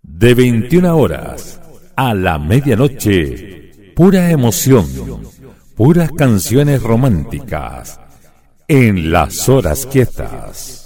De 21 horas a la medianoche, pura emoción, puras canciones románticas en las horas quietas.